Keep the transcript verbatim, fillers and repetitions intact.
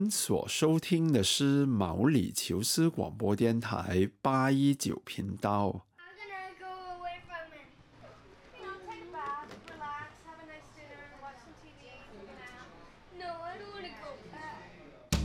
所收听的是毛里求斯广播电台八一九频道。